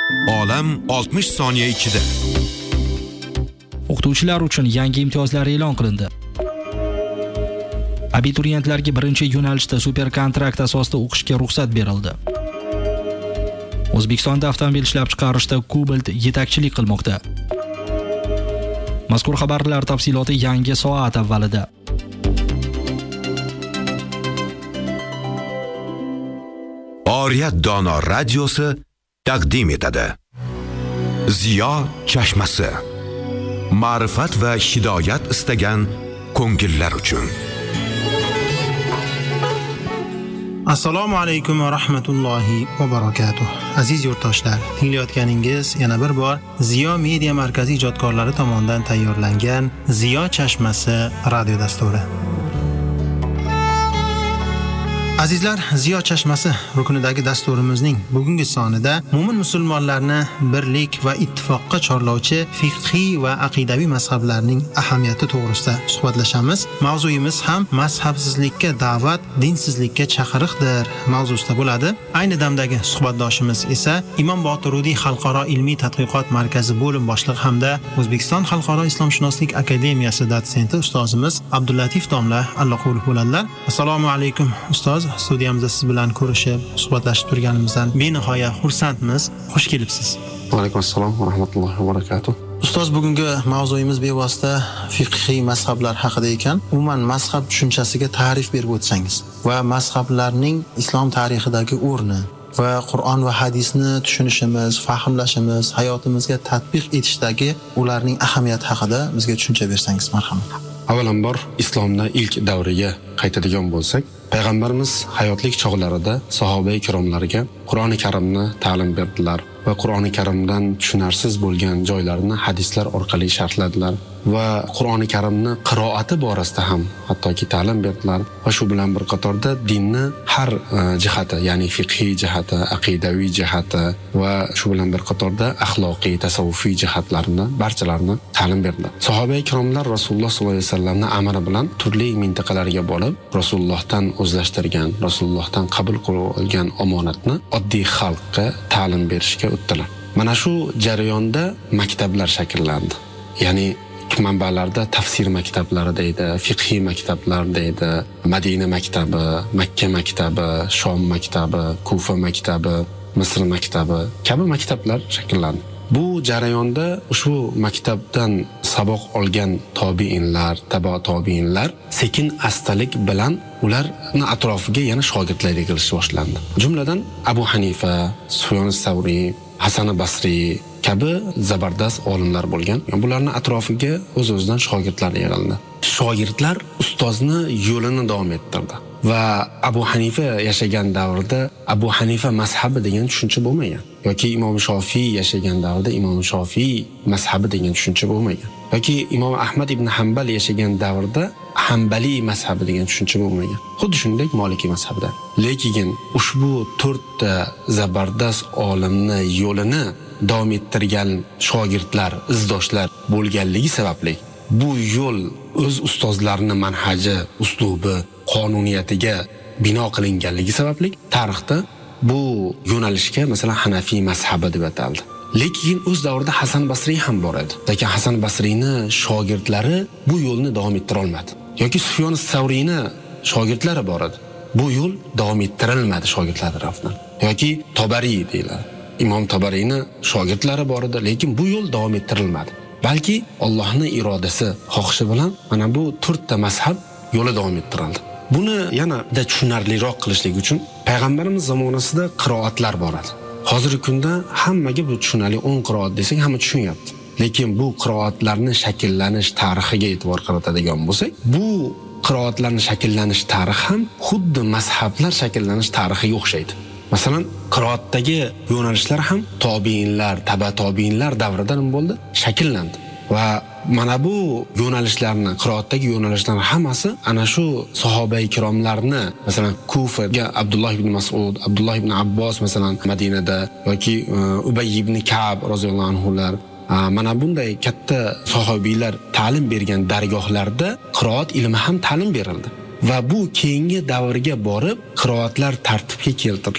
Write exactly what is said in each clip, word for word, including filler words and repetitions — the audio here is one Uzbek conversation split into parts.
Olam oltmish soniya ichida. O'qituvchilar uchun yangi imtiyozlar e'lon qilindi. Abituriyentlarga birinchi yo'nalishda super kontrakt asosida o'qishga ruxsat berildi. O'zbekistonda avtomobil ishlab chiqarishda Cobalt yetakchilik qilmoqda. Mazkur xabarlar tafsiloti yangi soat avvalida. Oriyat Dono radiosi taqdim etadi. Ziyo chashmasi. Ma'rifat va hidoyat istagan ko'ngillar uchun. Assalomu alaykum va rahmatullohi va barakatuh. Aziz yurtdoshlar, tinglayotganingiz yana bir bor Ziyo Media Markazi ijodkorlari tomonidan tayyorlangan Ziyo chashmasi radio dasturi. Azizlar, Ziyo chashmasi rukunidagi dasturimizning bugungi sonida mo'min musulmonlarni birlik va ittifoqqa chorlovchi fiqhiy va aqidaviy mazhablarning ahamiyati to'g'risida suhbatlashamiz. Mavzuyimiz ham mazhabsizlikka da'vat, dinsizlikka chaqiriqdir mavzusida bo'ladi. Ayni damdagi suhbatdoshimiz esa Imom Botirudiy Xalqaro ilmiy tadqiqot markazi bo'lim boshlig'i hamda O'zbekiston Xalqaro islomshunoslik akademiyasi dotsenti ustozimiz Abdullatif domla Allohqulov bo'ladilar. Assalomu alaykum ustoz. Studiyamizda siz bilan ko'rishib, suhbatlashib turganimizdan benihoya xursandmiz. Xush kelibsiz. Va alaykum assalom va rahmatullohi va barakatuh. Ustoz, bugungi mavzuyimiz bevosita fiqhiy mazhablar haqida ekan. Umuman mazhab tushunchasiga ta'rif berib o'tsangiz va mazhablarning islom tarixidagi o'rni va Qur'on va hadisni tushunishimiz, fahmlashimiz, hayotimizga tatbiq etishdagi ularning ahamiyati haqida bizga tushuncha bersangiz marhamat. Avvalambor islomda ilk davriga qaytadigan bo'lsak, payg'ambarimiz hayotlik chog'larida sahoba-i kiromlarga Qur'oni Karimni ta'lim berdilar va Qur'oni Karimdan tushunarsiz bo'lgan joylarini hadislar orqali sharhladilar va Qur'oni Karimni qiroati borasida ham hattoki ta'lim berdilar va shu bilan bir qatorda dinni har jihati, ya'ni fiqhiy jihati, aqidaviy jihati va shu bilan bir qatorda axloqiy, tasavvufiy jihatlarini barchalarini ta'lim berdilar. Sahoba-i kiromlar Rasululloh sollallohu alayhi vasallamning amri bilan turli mintaqalarga borib, Rasulullohdan o'zlashtirgan, Rasulullohdan qabul qilib olgan omonatni oddiy xalqqa ta'lim berishga o'tdilar. Mana shu jarayonda maktablar shakllandi. Ya'ni manbalarda tafsir maktablari deydi, fiqhiy maktablar deydi, Madina maktabi, Makka maktabi, Shom maktabi, Kufa maktabi, Misr maktabi kabi maktablar shakllandi. Bu jarayonda ushbu maktabdan saboq olgan tobiinlar, taba tobiinlar sekin astalik bilan ularning atrofiga yana shogirdlar yig'ilish boshlandi. Jumladan Abu Hanifa, Sufyon as-Savri, Hasan al-Basri kabi zabardast olimlar bo'lgan. Bularning atrofiga o'z-o'zidan shogirdlar yig'ildi. Shogirdlar ustozni yo'lini davom ettirdi. Va Abu Hanifa yashagan davrda Abu Hanifa mazhabi degan tushuncha bo'lmagan. Yoki Imom Shofiy yashagan davrda Imom Shofiy mazhabi degan tushuncha bo'lmagan. Yoki Imom Ahmad ibn Hanbal yashagan davrda Hanbali mazhabi degan tushuncha bo'lmagan. Xuddi shunday Maliki mazhabida. Lekin ushbu to'rtta zabardast olimni yo'lini davom ettirgan shogirdlar, izdoshlar bo'lganligi sababli bu yo'l o'z ustozlarining manhaji, uslubi, qonuniyatiga bino qilinganligi sababli tarixda bu yo'nalishga masalan Hanafiy mazhabi deb ataldi. Lekin o'z davrida Hasan Basriy ham bor edi. Lekin Hasan Basriyni shogirdlari bu yo'lni davom ettira olmadi. Yoki Sufyon as-Savriyni shogirdlari bor edi. Bu yo'l davom ettirilmadi shogirdlar tomonidan. Yoki Tabariy deyiladi. Imom Tabariyni shogirdlari bor edi, lekin bu yo'l davom ettirilmadi. Balki Allohning irodasi, xohishi bilan mana bu to'rtta mazhab yo'li davom ettirildi. Buni yana da tushunarliroq qilishlik uchun payg'ambarimiz zamonasida qiroatlar bor edi. Hozirgi kunda hammaga bu tushunarli o'n qiroat desak hamma tushunyapti. Lekin bu qiroatlarning shakllanish tarixiga e'tibor qaratadigan bo'lsak, bu qiroatlarning shakllanish tarixi ham xuddi mazhablar shakllanish tarixiga o'xshaydi. Masalan, qiroatdagi yo'nalishlar ham tobiinlar, taba tobiinlar davridan bo'ldi, shakllandi. Va mana bu yo'nalishlarni, qiroatdagi yo'nalishlarning hammasi ana shu sahoba-i kiromlarni, masalan, Kufaga Abdulloh ibn Mas'ud, Abdulloh ibn Abbos masalan Madinada yoki Ubay ibn Ka'b roziyallohu anhular, mana bunday katta sahobiylar ta'lim bergan dargohlarda qiroat ilmi ham ta'lim berildi. Va bu keyingi davrga borib qiroatlar tartibga keltirilib,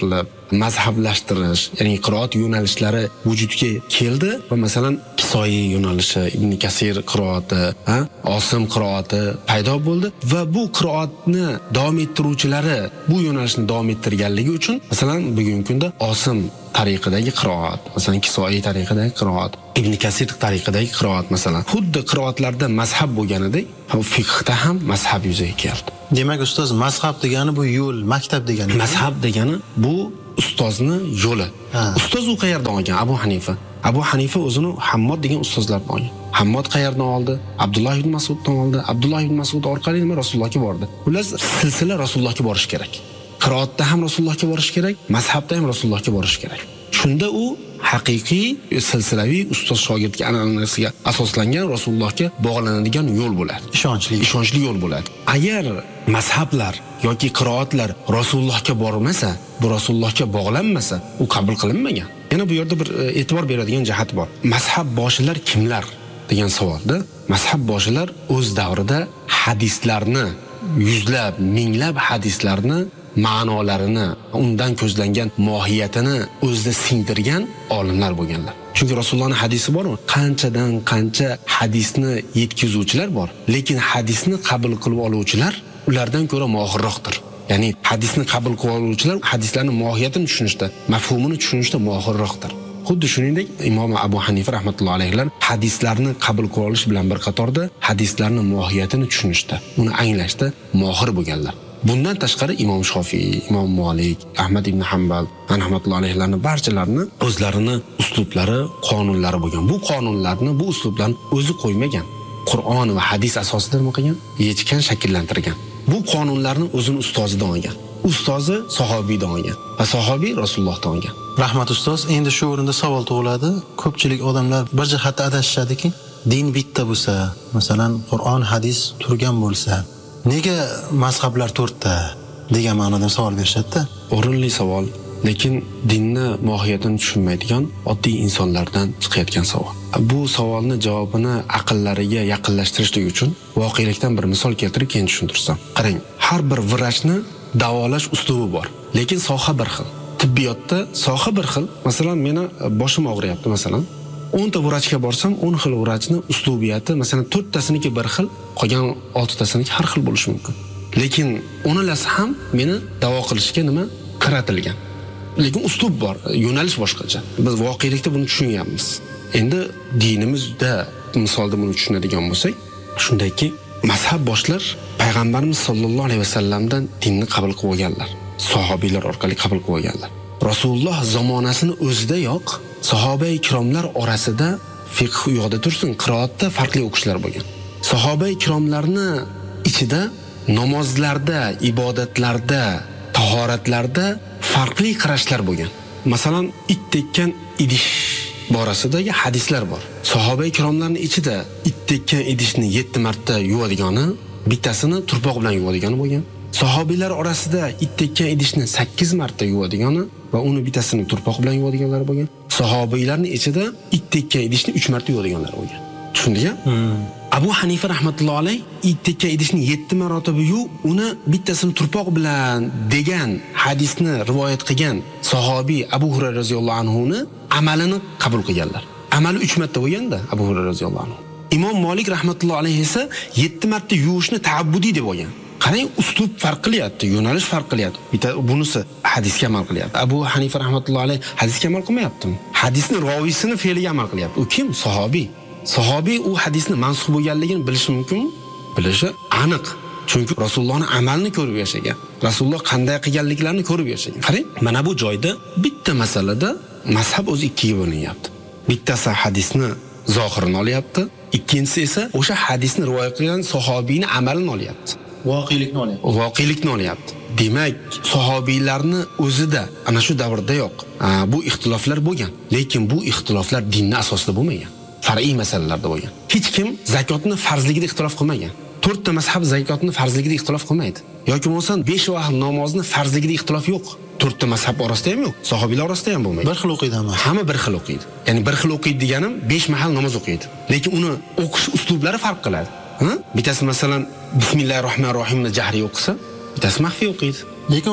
mazhablashtirish, ya'ni qiroat yo'nalishlari vujudga keldi va masalan Kisoyi yo'nalishi, Ibn Kasir qiroati, ha, Osim qiroati paydo bo'ldi va bu qiroatni davom ettiruvchilari bu yo'nalishni davom ettirganligi uchun masalan bugungi kunda Osim tariqidagi qiroat, masalan Kisoyi tariqidagi qiroat, Ibn Kasir tariqidagi qiroat masalan xuddi qiroatlarda mazhab bo'lganidek, fiqhda ham mazhab yuzaga keldi. Demak ustoz, mazhab degani bu yo'l, maktab degani. Mazhab degani bu ustozni yo'li. Ha. Ustoz u qayerdan olgan? Abu Hanifa. Abu Hanifa o'zini Hammod degan ustozlardan olgan. Hammod qayerdan oldi? Abdulloh ibn Mas'uddan oldi. Abdulloh ibn Mas'ud orqali nima Rasulullohga bordi. Ular silsila Rasulullohga borish kerak. Qiroatda ham Rasulullohga borish kerak, mazhabda ham Rasulullohga borish kerak. Shunda u haqiqiy silsilaviy ustoz shogirdga an'anasiga asoslangan Rasulullohga bog'lanadigan yo'l bo'ladi. Ishonchli. Ishonchli yo'l bo'ladi. Agar mazhablar yoki qiroatlar Rasulullohga bormasa, bu Rasulullohga bog'lanmasa, u qabul qilinmagan. Yana bu yerda bir e'tibor beradigan jihat bor. Mazhab boshilar kimlar degan savolda, mazhab boshilar o'z davrida hadislarni, yuzlab, minglab hadislarni ma'nolarini, undan ko'zlangan mohiyatini o'zida singdirgan olimlar bo'lganlar. Chunki Rasulullohning hadisi bor-ku, qanchadan qancha hadisni yetkazuvchilar bor, lekin hadisni qabul qilib oluvchilar ulardan ko'ra mohirroqdir. Ya'ni hadisni qabul qilib oluvchilar hadislarning mohiyatini tushunishda, mafhumini tushunishda mohirroqdir. Xuddi shuningdek Imom Abu Hanifa rahmatullohi alayhilar hadislarni qabul qilib olish bilan bir qatorda hadislarning mohiyatini tushunishda, uni anglashda mohir bo'lganlar. Bundan tashqari Imom Shofiy, Imom Malik, Ahmad ibn Hanbal rahmatullohi alayhilarning barchalarini o'zlarini uslublari, qonunlari bo'lgan. Bu qonunlarni, bu uslublarni o'zi qo'ymagan. Qur'on va hadis asosida nima qilgan? Yechgan, shakllantirgan. Bu qonunlarni o'zining ustozidan olgan. Ustozi sahobiydan olgan va sahobiy Rasulullohdan olgan. Rahmat ustoz, endi shu o'rinda savol tug'iladi. Ko'pchilik odamlar bir jihatda adashishadiki, din bitta bo'lsa, masalan, Qur'on, hadis turgan bo'lsa, nega mazhablar to'rtta degan ma'noda savol berishadi-da. O'rinli savol, lekin dinni mohiyatini tushunmaydigan oddiy insonlardan chiqayotgan savol. Bu savolni javobini aqllariga yaqinlashtirishlik uchun voqelikdan bir misol keltirib keyin tushuntirsam. Qarang, har bir vrachni davolash uslubi bor, lekin soha bir xil. Tibbiyotda soha bir xil. Masalan, meni boshim og'riyapti, masalan. o'n ta vrachga borsam, o'n xil vrachni uslubiyati, masalan, to'rttasiniki bir xil, qolgan oltitasiniki har xil bo'lishi mumkin. Lekin o'nalasi ham meni davo qilishga nima qaratilgan. Lekin uslub bor, yo'nalish boshqacha. Biz voqelikda buni tushunganmiz. Endi dinimizda misolda buni tushunadigan bo'lsak, shundayki, mazhab boshlar payg'ambarimiz sollallohu alayhi vasallamdan dinni qabul qilib olganlar. Sahobiylar orqali qabul qilib olganlar. Rasululloh zamonasini o'zida yo'q, sahoba ikromlar orasida fiqh u yoqda tursin, qiroatda farqli o'qishlar bo'lgan. Sahoba ikromlarni ichida namozlarda, ibodatlarda, tahoratlarda farqli qarashlar bo'lgan. Masalan, it tekkan idish borasidagi hadislar bor. Sahoba ikromlarning ichida it tekkan idishni yetti marta yuvadigani, bittasini turpoq bilan yuvadigani bo'lgan. Sahobiylar orasida it tekkan idishni sakkiz marta yuvadigani va uni bittasini turpoq bilan yuvadiganlar bo'lgan. Sahobiylarning ichida it tekkan idishni uch marta yuvadiganlar bo'lgan. Tushundingmi? Hmm. Abu Hanifa rahmatullohi alayh it tekkan idishni yetti marotaba yuv, uni bittasini turpoq bilan degan hadisni rivoyat qilgan sahobiy Abu Hurayra roziyallohu anhu ni amalini qabul qilganlar. Amali uch marta bo'lganda Abu Hurayra roziyallohu anhu. Imom Malik rahmatullohi alayh esa yetti marta yuvishni ta'abbudiy deb olgan. Qarang, uslub farq qilyapti, yo'nalish farq qilyapti. Bitta bunisi hadisga amal qilyapti. Abu Hanifa rahmatullohi alayh hadisga amal qilmayaptimi? Hadisni ravisini fe'liga amal qilyapti. U kim? Sahobiy. Sahobiy u hadisni mansub bo'lganligini bilishi mumkin? Bilishi aniq. Chunki Rasulullohning amalini ko'rib yashagan. Rasululloh qanday qilganliklarini ko'rib yashagan. Qarang, mana bu joyda bitta masalada mazhab o'zi ikkiga bo'linyapti. Bittasi hadisni zohirini olyapti, ikkinchisi esa o'sha hadisni rivoyat qilgan sahobiyning amalini olyapti. Voqelikni olyapti. Voqelikni olyapti. Demak, sahobiylarni o'zida ana shu davrda yo'q. Bu ixtiloflar bo'lgan, lekin bu ixtiloflar dinning asosida bo'lmagan. Far'iy masalalarda bo'lgan. Hech kim zakotni farzligida ixtilof qilmagan. to'rtta mazhab zakotni farzligida ixtilof qilmaydi. Yoki bo'lsa besh vaqt namozni farzligida ixtilof yo'q. to'rtta mazhab orasida ham yo'q, sahobiylar orasida ham bo'lmaydi. Bir xil o'qiydimi? Hamma bir xil o'qiydi. Ya'ni bir xil o'qiydi deganim besh mahal namoz o'qiydi. Lekin uni o'qish uslublari farq qiladi. Ha? Bittasi masalan Bismillahirrohmanirrohimni jahriy o'qisa, bittasi maxfiy o'qiydi. Lekin o'qiydi.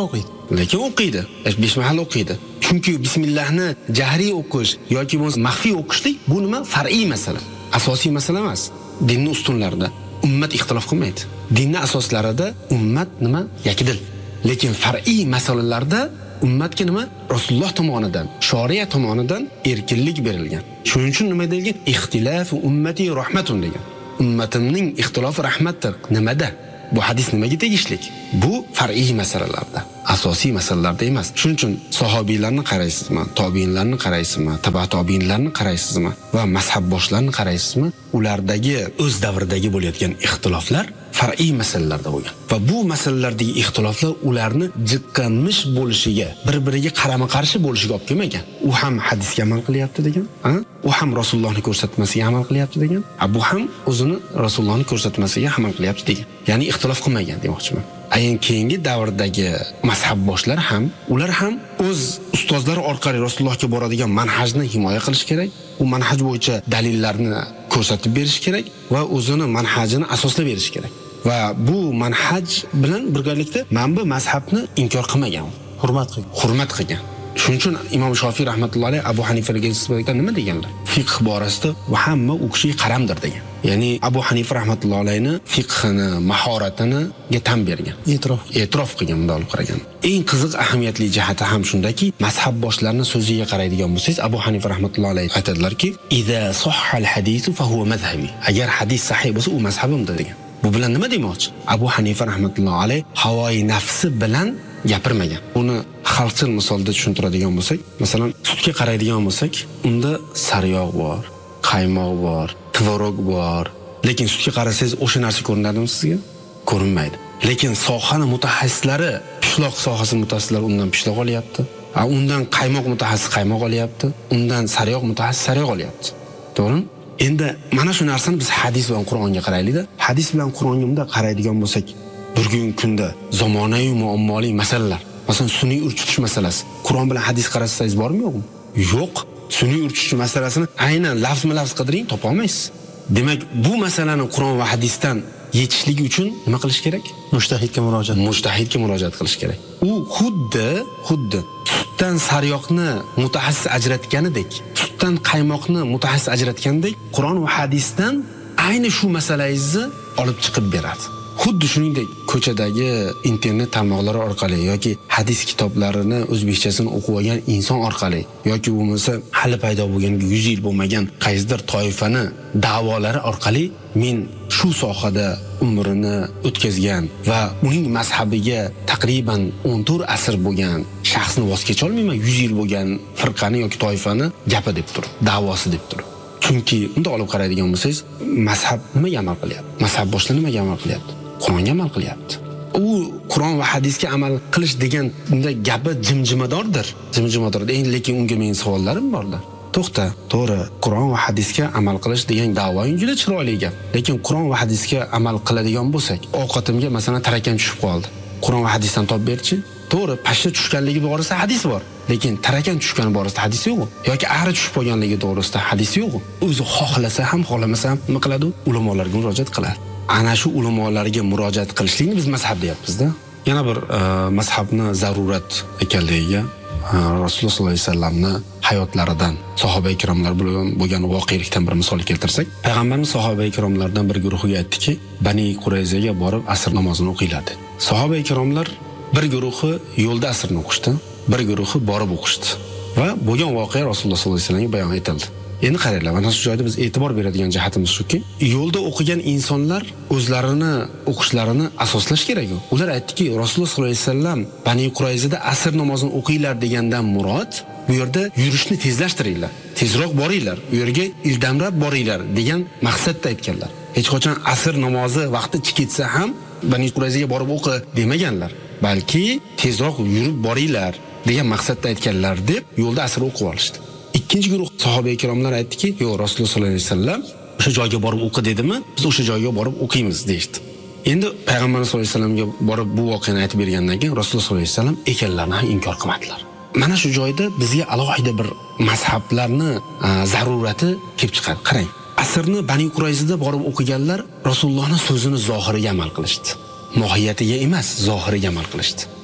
lekin o'qiydi. besh mahal o'qiydi. Chunki bismillahni jahriy o'qish yoki bo'lmasa maxfiy o'qishlik bu nima? Far'iy masala. Asosiy masala emas. Dinning ustunlarida ummat ixtilof qilmaydi. Dinning asoslarida ummat nima? Yakdil. Lekin far'iy masalalarda ummatga nima? Rasululloh tomonidan, shariat tomonidan erkinlik berilgan. Shuning uchun nima deyilgan? Ixtilofu ummati rahmatun degan. Ummatimning ixtilofi rahmatdir. Nimada? Bu hadis nimaga tegishlik? Bu far'iy masalalarda, asosiy masalalarda emas. Shuning uchun sahobiylarni qaraysizmi, tobiinlarni qaraysizmi, taba tobiinlarni qaraysizmi va mazhab boshlarini qaraysizmi? Ulardagi o'z davridagi bo'layotgan ixtiloflar far'iy masalalarda bo'lgan. Va bu masalalardagi ixtiloflar ularni jiqqanmish bo'lishiga, bir-biriga qarama-qarshi bo'lishiga olib kelmagan. U ham hadisga amal qilyapti degan, ha? U ham Rasulullohning ko'rsatmasiga amal qilyapti degan. Ha, bu ham o'zini Rasulullohning ko'rsatmasiga amal qilyapti degan. Ya'ni ixtilof qilmagan demoqchiman. Aynan keyingi davrdagi mazhab boshlar ham, ular ham o'z ustozlari orqali Rasulullohga boradigan manhajni himoya qilish kerak. U manhaj bo'yicha dalillarni ko'rsatib berish kerak va o'zini manhajini asoslab berish kerak. Va bu manhaj bilan birgalikda men bu mazhabni inkor qilmagan, hurmat qilgan. Hurmat qilgan. Shuning uchun Imom Shofiy rahmatullohi alayhi Abu Hanifaga nisbatan nima deganlar? Fiqh borasida va hamma u kishiga qaramdir degan. Ya'ni Abu Hanifa rahmatullohi alayhini fiqhini, mahoratini ga tan bergan. E'tirof, e'tirof qilgan bunday olib qaragan. Eng qiziq ahamiyatli jihati ham shundaki, mazhab boshlarining so'ziga qaraydigan bo'lsangiz, Abu Hanifa rahmatullohi alayhi aytadilarki, "Iza sahhal hadisu fa huwa madhhabi." Agar hadis sahih bo'lsa, u mazhabimdir degan. Bu bilan nima demoqchi? Abu Hanifa rahmatullohi alayhi havoyi nafsi bilan gapirmagan. Buni xalqchil misolda tushuntiradigan bo'lsak, masalan, sutga qaraydigan bo'lsak, unda sariyog' bor, qaymoq bor, tvorog bor. Lekin sutga qarasangiz o'sha narsa ko'rinadimi sizga? Ko'rinmaydi. Lekin sohani mutaxassislari, pishloq sohasi mutaxassislari undan pishloq olyapti. A undan qaymoq mutaxassis qaymoq olyapti, undan sariyog' mutaxassis sariyog' olyapti. To'g'rimi? Endi mana shu narsani biz hadis bilan Qur'onga qaraylik-da. Hadis bilan Qur'onga unda qaraydigan bo'lsak, bugungi kunda zamonaviy muammoli masalalar, masalan, sun'iy urchitish masalasi, Qur'on bilan hadis qarasangiz bormi yo'qmi? Yo'q. Sun'iy urchitish masalasini aynan lafzma-lafz qidiring, topa olmaysiz. Demak, bu masalani Qur'on va hadisdan yechishligi uchun nima qilish kerak? Mujtahidga murojaat. Mujtahidga murojaat qilish kerak. U xuddi, xuddi sutdan sariyog'ni mutaxassis ajratganidek, sutdan qaymoqni mutaxassis ajratgandek, Qur'on va hadisdan ayni shu masalangizni olib chiqib beradi. Xuddi shuningdek, ko'chadagi internet tarmoqlari orqali yoki hadis kitoblarini o'zbekchasini o'qib olgan inson orqali yoki bo'lmasa hali paydo bo'lgan yuz yil bo'lmagan qaysidir toifani da'volari orqali men shu sohada umrini o'tkazgan va uning mazhabiga taqriban o'n to'rt asr bo'lgan shaxsni voz kecha olmayman. yuz yil bo'lgan firqani yoki toifani gapi deb turib, da'vosi deb turib. Chunki unda olib qaraydigan bo'lsangiz, mazhab nimaga amal qilyapti? Mazhab boshlar nimaga amal qilyapti? Qur'onga amal qilyapti. U Qur'on va hadisga amal qilish degan unda gapi jimjimadordir. Jimjimadordir. Endi lekin unga mening savollarim borlar. To'xta, to'g'ri, Qur'on va hadisga amal qilish degan da'voing juda chiroyli gap. Lekin Qur'on va hadisga amal qiladigan bo'lsak, ovqatimga masalan tarakan tushib qoldi. Qur'on va hadisdan topib berchi? To'g'ri, pashsha tushganligi to'g'risida hadis bor. Lekin tarakan tushgani to'g'risida hadis yo'q. Yoki ahri tushib qolganligi to'g'risida hadis yo'q. O'zi xohlasa ham, xohlamasa ham nima qiladi? Ulamolarga murojaat qiladi. Ana shu ulamolarga murojaat qilishlikni biz mazhab deyapmiz-da. Yana bir uh, mazhabni zarurat ekanligiga Rasululloh sollallohu alayhi vasallamni hayotlaridan, sahoba ikromlar bilan bo'lgan voqelikdan bir misol keltirsak, payg'ambarimiz sahoba ikromlardan bir guruhiga aytdiki, Bani Qurayzaga borib asr namozini o'qinglar dedi. Sahoba ikromlar bir guruhi yo'lda asrni o'qishdi, bir guruhi borib o'qishdi va bo'lgan voqea Rasululloh sollallohu alayhi vasallamga bayon etildi. Endi qaranglar, mana shu joyda biz e'tibor beradigan jihatimiz shuki, yo'lda o'qigan insonlar o'zlarini o'qishlarini asoslash kerak. Ular aytdiki, Rasululloh sollallohu alayhi vasallam Bani Qurayzada asr namozini o'qinglar degandan murod, bu yerda yurishni tezlashtiringlar, tezroq boringlar, u yerga ildamrab boringlar degan maqsadda aytganlar. Hech qachon asr namozi vaqti ketsa ham Bani Qurayzaga borib o'qi demaganlar, balki tezroq yurib boringlar degan maqsadda aytganlar deb yo'lda asr o'qib olishdi. Ikkinchi guruh sahoba ikromlar aytdiki, "Yo'q, Rasululloh sollallohu alayhi vasallam o'sha joyga borib o'qi dedimi? Biz o'sha joyga borib o'qiymiz" deydi. Endi payg'ambarimiz sollallohu alayhi vasallamga borib bu voqeani aytib bergandan keyin Rasululloh sollallohu alayhi vasallam ekanlarni ham inkor qilmadilar. Mana shu joyda bizga alohida bir mazhablarni zarurati kelib chiqadi. Qarang, asrni Bani Qurayzada borib o'qiganlar Rasulullohning so'zini zohiriga amal qilishdi. Mohiyatiga emas, zohiriga amal qilishdi.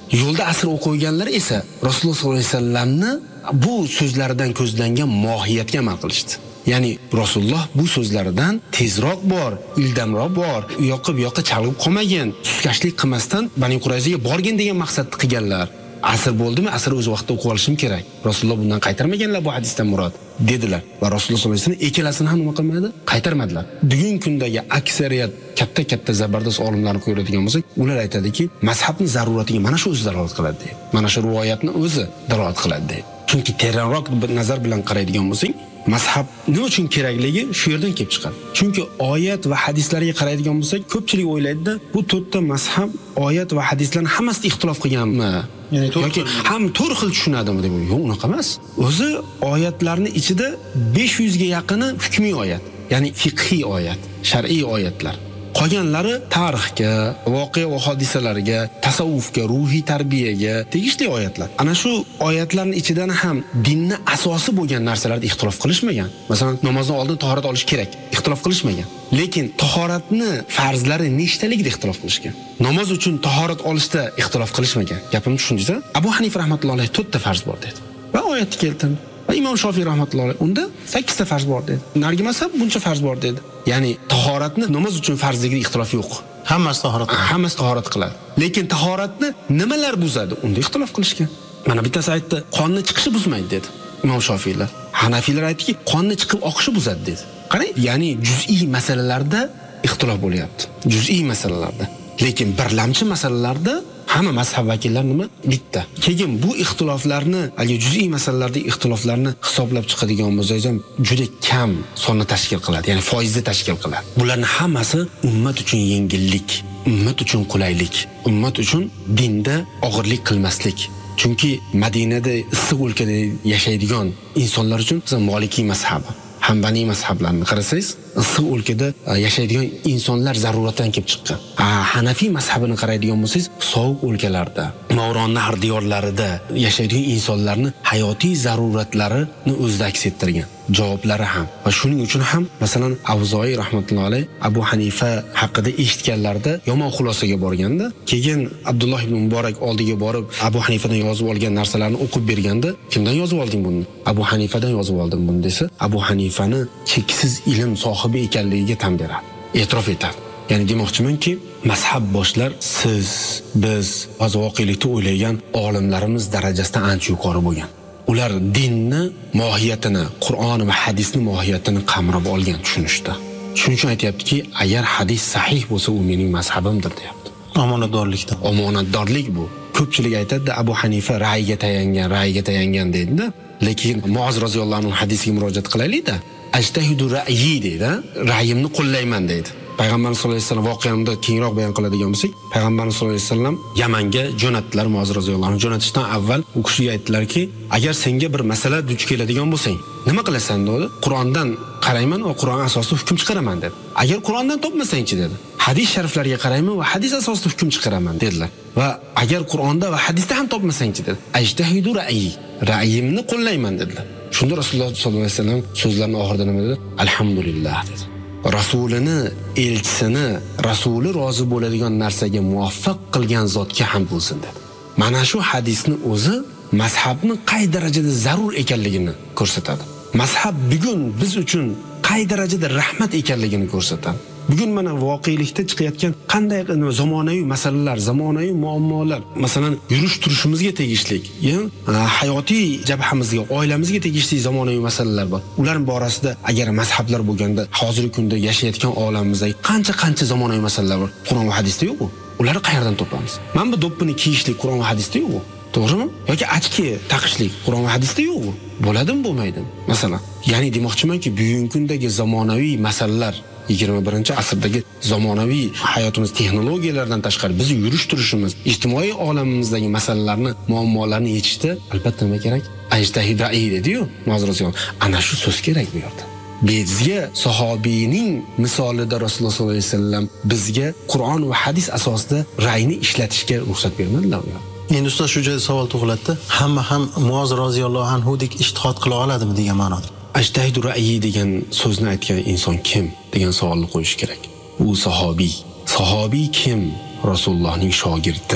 Yo'lda asr o'qiganlar esa Rasululloh sollallohu alayhi vasallamni bu so'zlaridan ko'zlangan mohiyatga amal qilishdi. Ya'ni Rasululloh bu so'zlaridan tezroq bor, ildamroq bor, u yoqqa bu yoqqa chalg'ib qolmagan, suskashlik qilmasdan Bani Qurayzaga borgin degan maqsadni qilganlar. Asr bo'ldimi, asr o'z vaqtida o'qib olishim kerak. Rasululloh bundan qaytarmaganlar bu hadisdan murod dedilar. Va Rasululloh sollallohu alayhi vasallam ikkalasini ham nima qilmadi? Qaytarmadilar. Bugun kundagi aksariyat katta-katta zabardast olimlarni qo'yadigan bo'lsak, ular aytadiki, mazhabning zaruratiga mana shu o'zi dalolat qiladi deydi. Mana shu rivoyatni o'zi dalolat qiladi deydi. Chunki teranroq bir nazar bilan qaraydigan bo'lsang, mazhab nima uchun kerakligi shu yerdan kelib chiqadi. Chunki oyat va hadislarga qaraydigan bo'lsak, ko'pchilik o'ylaydi-da, bu to'rtta mazhab oyat va hadislarni hammasida ixtilof qilganmi? Yoki ham to'rt xil tushunadimi deb. Yo'q, unaqa emas. O'zi oyatlarning ichida besh yuz ga yaqini hukmiy oyat, ya'ni fiqhiy oyat, shar'iy oyatlar. Qolganlari tarixga, voqea va hodisalarga, tasavvufga, ruhiy tarbiyaga tegishli oyatlar. Ana shu oyatlarning ichidan ham dinni asosi bo'lgan narsalarda ixtilof qilishmagan. Masalan, namozdan oldin tahorat olish kerak, ixtilof qilishmagan. Lekin tahoratni farzlari nechtaligida ixtilof qilishgan. Namoz uchun tahorat olishda ixtilof qilishmagan. Gapimni tushundingizmi? Abu Hanifa rahmatullohi alayhi to'rtta farz bor dedi. Va oyatni keltirdi. Va Imom Shofiy rahmatullohi alayhi unda sakkiz ta farz bor dedi. Nargi mazhab buncha farz bor dedi. Ya'ni tahoratni namoz uchun farzligida ixtilof yo'q. Hammasi tahorat qiladi. Hammasi tahorat qiladi. Lekin tahoratni nimalar buzadi? Unda ixtilof qilishgan. Mana bittasi aytdi, qonni chiqishi buzmaydi dedi. Imom Shofiylar. Hanafiylar aytdiki, qonni chiqib oqishi buzadi dedi. Qarang, ya'ni juz'iy masalalarda ixtilof bo'lyapti. Juz'iy masalalarda. Lekin birlamchi masalalarda hamma mazhab vakillari nima? Bitta. Keyin bu ixtiloflarni, yoki juz'iy masalalardagi ixtiloflarni hisoblab chiqadigan bo'lsangiz ham juda kam sonni tashkil qiladi, ya'ni foizni tashkil qiladi. Bularning hammasi ummat uchun yengillik, ummat uchun qulaylik, ummat uchun dinda og'irlik qilmaslik. Chunki Madinada issiq o'lkada yashaydigan insonlar uchun masalan Maliki mazhabi, Hanbali mazhablarini qarasangiz, issiq o'lkada yashaydigan insonlar zaruratdan kelib chiqqan. Hanafiy mazhabini qaraydigan bo'lsangiz, sovuq o'lkalarda, Mavron nahr diyorlarida yashaydigan insonlarni hayotiy zaruratlarini o'zida aks ettirgan. Javoblari ham. Va shuning uchun ham masalan Avzoyi rahmatullohi alayh Abu Hanifa haqida eshitganlarda yomon xulosaga borganda, keyin Abdulloh ibn Muborak oldiga borib Abu Hanifadan yozib olgan narsalarni o'qib berganda, kimdan yozib olding buni? Abu Hanifadan yozib oldim buni desa, Abu Hanifani cheksiz ilm sohibi ekanligiga tan beradi, e'tirof etadi. Ya'ni demoqchimanki, mazhab boshlar siz, biz o'z voqelikda o'ylagan olimlarimiz darajasidan ancha yuqori bo'lgan. Ular dinni mohiyatini, Qur'on va hadisning mohiyatini qamrab olgan tushunishda. Shuning uchun aytayaptiki, agar hadis sahih bo'lsa, u mening mazhabimdir deyapti. Omonatdorlikda. Omonatdorlik bu. Ko'pchilik aytadi, Abu Hanifa ra'yiga tayangan, ra'yiga tayangan deydi-da. Lekin Muoz roziyallohu anhu hadisiga murojaat qilaylik-da. Ajtahidu ra'yi deydi, ra'yimni qo'llayman deydi. Payg'ambar sollallohu alayhi vasallam voqeani kengroq bayon qiladigan bo'lsak, Payg'ambar sollallohu alayhi vasallam Yamanga jo'natdilar. Muoz roziyallohu anhu jo'natishdan avval u kishiga aytdilarki, agar senga bir masala duch keladigan bo'lsang, nima qilasan dedi? Qur'ondan qarayman va Qur'on asosida hukm chiqaraman dedi. Agar Qur'ondan topmasang-chi dedi. Hadis shariflarga qarayman va hadis asosida hukm chiqaraman dedilar. Va agar Qur'onda va hadisda ham topmasang-chi dedi. Ajtahidu ra'yi, ra'yimni qo'llayman dedilar. Shunda Rasululloh sollallohu alayhi vasallam so'zlarining oxirida nima dedi? Alhamdulillah dedi. Rasulini, elchisini, rasuli rozi bo'ladigan narsaga muvaffaq qilgan zotga ham bo'lsin dedi. Mana shu hadisni o'zi mazhabning qay darajada zarur ekanligini ko'rsatadi. Mazhab bugun biz uchun qay darajada rahmat ekanligini ko'rsatadi. Bugun mana voqelikda chiqayotgan qanday zamonaviy masalalar, zamonaviy muammolar, masalan, yurish turishimizga tegishli, ya'ni hayotiy jabhamizga, oilamizga tegishli zamonaviy masalalar bor. Ular borasida agar mazhablar bo'lganda, hozirgi kunda yashayotgan olamimizda qancha-qancha zamonaviy masalalar bor. Qur'on va hadisda yo'q-ku. Ularni qayerdan topamiz? Mana bu do'ppini kiyishlik Qur'on va hadisda yo'q-ku. To'g'rimi? Yoki ochki taqishlik Qur'on va hadisda yo'q-ku. Bo'ladimi, bo'lmaydimi? Masalan, ya'ni demoqchimanki, bugungi kundagi zamonaviy masalalar yigirma birinchi asrdagi zamonaviy hayotimiz texnologiyalardan tashqari bizni yurish turishimiz, ijtimoiy olamimizdagi masalalarni, muammolarni yechishda albatta nima kerak? Ajtahidai dedi-yu, Muoz. Ana shu so'z kerak bu yerda. Bizga sahobiyning misolida Rasululloh sollallohu alayhi vasallam bizga Qur'on va hadis asosida ra'yni ishlatishga ruxsat bermadilar. Endi ustoz shu joyda savol tug'iladi. Hamma ham Muoz roziyallohu anhu dek ijtihod qila oladimi degan ma'noda. Ajtahidu ra'yi degan so'zni aytgan inson kim degan savolni qo'yish kerak. U sahobiy. Sahobiy kim? Rasulullohning shogirdi.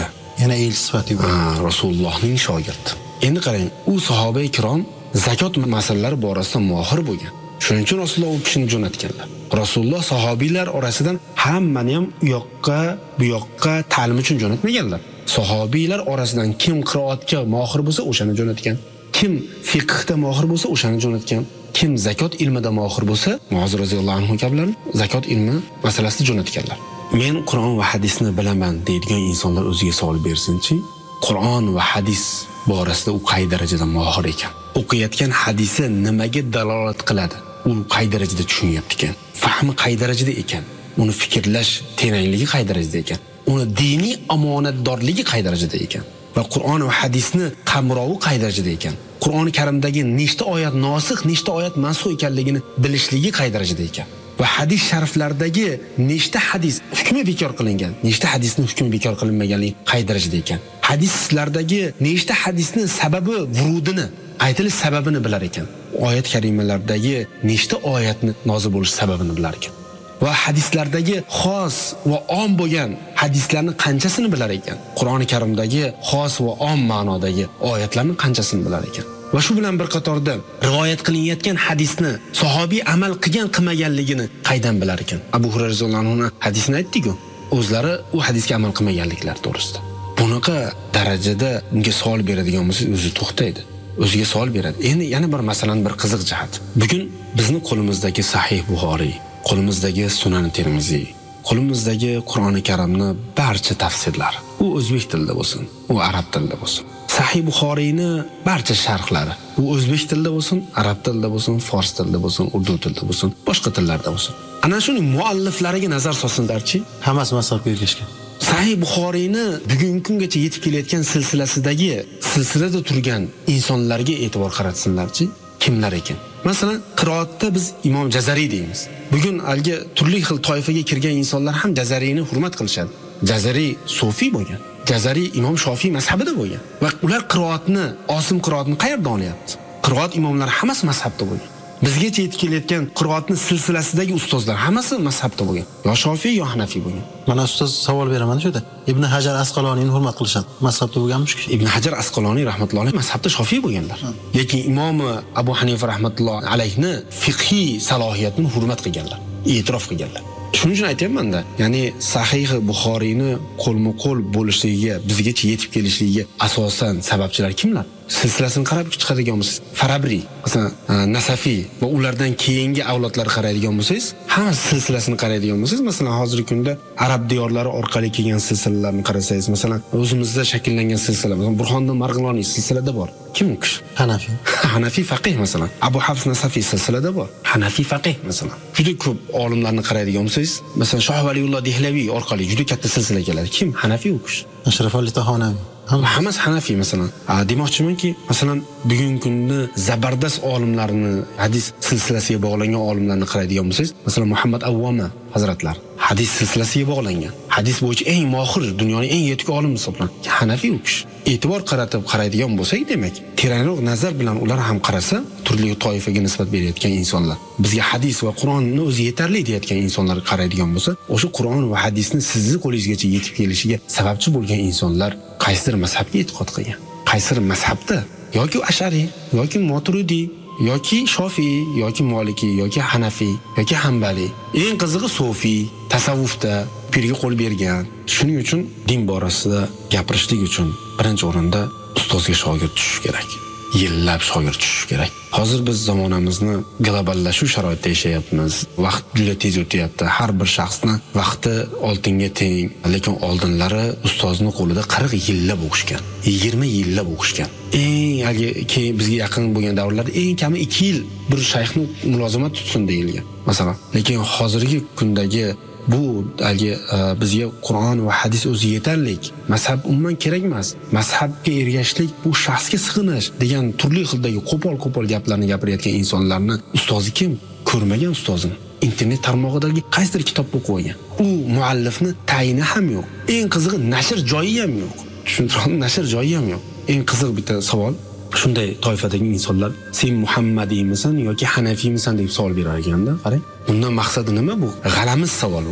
yana elchi sifatida Ha, Rasulullohning shogirdi. Endi qarang, u sahoba-i kirom zakot masalalari borasida mohir bo'lgan. Shuning uchun Rasululloh u kishini jo'natganlar. Rasululloh sahobiylar orasidan hammani ham u yoqqa, bu yoqqa ta'lim uchun jo'natmaganlar. Sahobiylar orasidan kim qiroatga mohir bo'lsa, o'shani jo'natgan. Kim fiqhda mohir bo'lsa, o'shani jo'natgan. Kim zakot ilmida mohir bo'lsa, Muoz roziyallohu anhu kabilar zakot ilmi masalasida jo'natganlar. Men Qur'on va hadisni bilaman deydigan insonlar o'ziga savol bersinchi, Qur'on va hadis borasida u qay darajada mohir ekan? O'qiyotgan hadisi nimaga dalolat qiladi? U qay darajada tushunyapti ekan? Fahmi qay darajada ekan? Uni fikrlash terangligi qay darajada ekan? Uni diniy omonatdorligi qay darajada ekan? Va Qur'on va hadisni qamrovi qay darajada ekan? Qur'oni Karimdagi nechta oyat nosix, nechta oyat mansux ekanligini bilishligi qay darajada ekan? Va hadis shariflardagi nechta hadis hukmi bekor qilingan, nechta hadisni hukmi bekor qilinmaganligi qay darajada ekan? Hadislardagi nechta hadisni sababi, vurudini, aytilish sababini bilar ekan. Oyat karimalardagi nechta oyatni nozil bo'lish sababini bilar ekan. Va hadislardagi xos va om bo'lgan hadislarni qanchasini bilar ekan. Qur'oni Karimdagi xos va om ma'nodagi oyatlarni qanchasini bilar ekan. Va shu bilan bir qatorda rivoyat qilinayotgan hadisni sahobiy amal qilgan qilmaganligini qaydan bilar ekan? Abu Hurayra roziyallohu anhu hadisini aytdik-ku. O'zlari u hadisga amal qilmaganliklari to'g'risida. Bunaqa darajada unga savol beradigan bo'lsa, o'zi to'xtaydi. O'ziga savol beradi. Endi yana bir masalan bir qiziq jihat. Bugun bizni qo'limizdagi Sahih Buxoriy, qo'limizdagi Sunan Termiziy, qo'limizdagi Qur'oni Karimni barcha tafsirlari, u o'zbek tilida bo'lsin, u arab tilida bo'lsin. Sahih Buxoriyni barcha sharhlari, u o'zbek tilida bo'lsin, arab tilida bo'lsin, fors tilida bo'lsin, urdu tilida bo'lsin, boshqa tillarda bo'lsin. Ana shuning mualliflariga nazar solsinlarchi, hammasi mazhabga ergashgan. Sahih Buxoriyni bugungi kungacha yetib kelayotgan silsilasidagi, silsilada turgan insonlarga e'tibor qaratsinlarchi, kimlar ekan? Masalan, qiroatda biz Imom Jazariy deymiz. Bugun alga turli xil toifaga kirgan insonlar ham Jazariyni hurmat qilishadi. Jazariy sufiy bo'lgan. Jazariy Imom Shofiy mazhabida bo'lgan. Va ular qiroatni, osim qiroatni qayerdan olyapti? Qiroat imomlari hammasi mazhabda bo'lgan. Bizgacha yetib kelayotgan qiroatni silsilasidagi ustozlar hammasi mazhabda bo'lgan. Yo Shofiy yo Hanafiy bo'lgan. Mana ustoz savol beraman shu yerda. Ibn Hajar Asqaloniyni hurmat qilishadi. Mazhabda bo'lganmi shu kishi? Ibn Hajar Asqaloniy rahmatullohi mazhabda Shofiy bo'lganlar. Lekin Imom Abu Hanifa rahmatullohi alayhni fiqhiy salohiyatini hurmat qilganlar, e'tirof qilganlar. Shuning uchun aytayapman-da, ya'ni Sahih Buxoriyni qo'lma-qo'l bo'lishligiga, bizgacha yetib kelishligiga asosan sababchilar kimlar? Silsilasini qarab chiqadigan bo'lsangiz, Farabri, masalan, Nasafiy va ulardan keyingi avlodlar qaraydigan bo'lsangiz, hamma silsilasini qaraydigan bo'lsangiz, masalan, hozirgi kunda arab diyorlari orqali kelgan silsilalarni qarasangiz, masalan, o'zimizda shakllangan silsila, masalan, Burxoniddin Marg'iloniy silsilada bor. Kim u kishi? Hanafiy. Hanafiy faqih masalan. Abu Hafs Nasafiy silsilada bor. Hanafiy faqih masalan. Juda ko'p olimlarni qaraydigan bo'lsangiz, masalan, Shoh Valiyulloh Dehlaviy orqali juda katta silsila keladi. Kim? Hanafiy u kishi. Ashraf al-Tahonaviy. Hammasi Hanafiy masalan. Demoqchimanki, masalan, bugungi kunda zabardast olimlarni, hadis silsilasiga bog'langan olimlarni qaraydigan bo'lsangiz, masalan, Muhammad Avvoma hazratlar hadis silsilasiga bog'langan. Hadis bo'yicha eng mohir, dunyoning eng yetuk olimi hisoblanadi. Hanafiy u kishi. E'tibor qaratib qaraydigan bo'lsak, demak, teranroq nazar bilan ular ham qarasa, turli toifaga nisbat berayotgan insonlar, bizga hadis va Qur'onni o'zi yetarli deyotgan insonlar qaraydigan bo'lsa, o'sha Qur'on va hadisni sizni qo'lingizgacha yetib kelishiga sababchi bo'lgan insonlar qaysidir mazhabga e'tiqod qilgan. Qaysidir mazhabda yoki Ash'ari, yoki Maturidiy, yoki Shofiy, yoki Maliki, yoki Hanafiy, yoki Hanbali. Eng qizig'i Sufiy, tasavvufda pirga qo'l bergan. Shuning uchun din borasida gapirishlik uchun birinchi o'rinda ustozga shogird tushish kerak. Yillab shogird tushish kerak. Hozir biz zamonamizni globallashuv sharoitida yashayapmiz. Vaqt juda tez o'tyapti. Har bir shaxsning vaqti oltinga teng, lekin oldinlari ustozni qo'lida qirq yillab o'qishgan, yigirma yillab o'qishgan. Eng keyin bizga yaqin bo'lgan davrlarda eng kami ikki yil bir shayxni mulozamat tutsin deyilgan. Masalan, lekin hozirgi kundagi bu algi bizga Qur'on va hadis o'zi yetarlik. Mazhab umuman kerak emas. Mazhabga ergashishlik bu shaxsga sig'inish degan turli xildagi qo'pol-qo'pol gaplarni gapirayotgan insonlarni ustozi kim? Ko'rmagan ustozini. Internet tarmog'idagi qaysidir kitobni o'qib olgan. U muallifni tayini ham yo'q. Eng qizig'i nashr joyi ham yo'q. Tushuntirib, nashr joyi ham yo'q. Eng qiziq bitta savol. Shunday toifadagi insonlar sen Muhammadiymisan yoki Hanafiymisan deb savol berar ekanda, qarang. Bundan maqsadi nima bu? G'alamiz savol bu.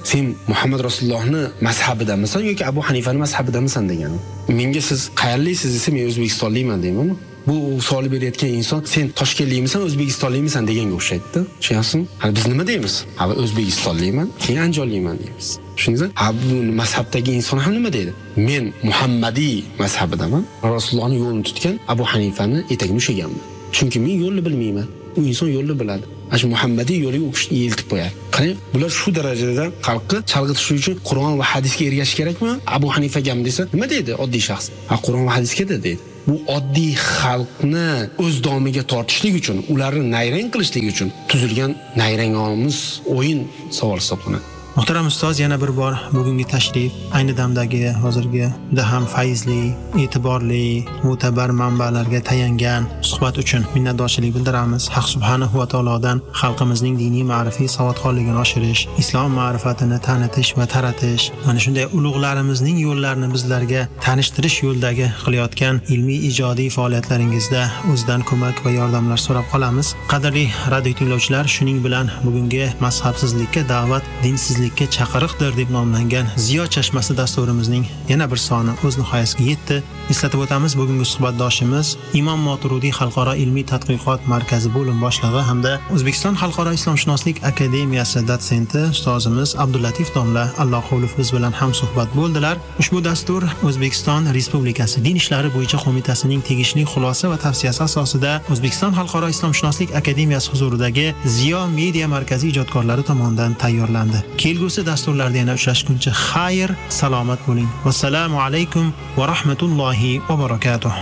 sen Muhammad Rasulullohni mazhabidanmisan yoki Abu Hanifani mazhabidanmisan degani. Menga siz qayerlisiz desa men O'zbekistonlikman deyman. Bu savol berayotgan inson sen Toshkentlikmisan, O'zbekistonlikmisan deganga o'xshaydi. Tushunyapsizmi? Ha biz nima deymiz? Ha O'zbekistonlikman, keyin Andijonlikman deymiz. Tushundingizmi? Ha bu mazhabdagi inson ham nima deydi? Men Muhammadiy mazhabidaman. Rasulullohning yo'lini tutgan Abu Hanifani etagini ushlaganman. Chunki men yo'lni bilmayman. U inson yo'lni biladi. Ash Muhammadiy yo'liga o'qishni yeltib qo'yadi. Qarang, bular shu darajada xalqni chalg'itish uchun Qur'on va hadisga ergashish kerakmi? Abu Hanifa ham desa, nima deydi oddiy shaxs? Ha Qur'on va hadisga da deydi. Bu oddiy xalqni o'z domiga tortishlik uchun, ularni nayrang qilishlik uchun tuzilgan nayrangomuz o'yin savol hisoblanadi. Muhtaram ustoz, yana bir bor bugungi tashrif ayni damdagi hozirgi juda ham fayzli, e'tiborli, mo'tabar manbalarga tayangan suhbat uchun minnatdorchilik bildiramiz. Haq subhanahu va taolodan xalqimizning diniy ma'rifiy savodxonligini oshirish, islom ma'rifatini tanitish va taratish, mana shunday ulug'larimizning yo'llarini bizlarga tanishtirish yo'ldagi qilayotgan ilmiy ijodiy faoliyatlaringizda o'zidan ko'mak va yordamlar so'rab qolamiz. Qadrli radio tinglovchilar, shuning bilan bugungi mazhabsizlikka da'vat, dinsizlik sizlikka chaqiriqdir deb nomlangan Ziyo chashmasi dasturimizning yana bir soni o'z nihoyasiga yetdi. Eslatib o'tamiz, bugungi suhbatdoshimiz Imom Moturudiy Xalqaro ilmiy tadqiqot markazi bo'lim boshlig'i hamda O'zbekiston Xalqaro islomshunoslik akademiyasi dotsenti ustozimiz Abdullatif domla Allohov biz bilan ham suhbat bo'ldilar. Ushbu dastur O'zbekiston Respublikasi Din ishlari bo'yicha qo'mitasining tegishli xulosa va tavsiyasi asosida O'zbekiston Xalqaro islomshunoslik akademiyasi huzuridagi Ziyo media markazi ijodkorlari tomonidan tayyorlandi. Kelgusi dasturlarda yana uchrashguncha xayr, salomat bo'ling. Vassalomu alaykum va rahmatullohi va barakatuh.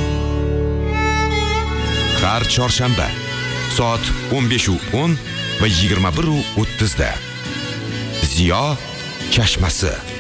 Har chorshanba soat o'n besh o'n va yigirma bir o'ttiz da Ziyo chashmasi